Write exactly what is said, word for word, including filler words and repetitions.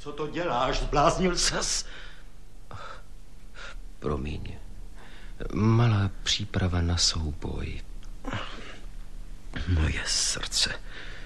Co to děláš? Zbláznil ses? Promiň. Malá příprava na souboj. Moje srdce.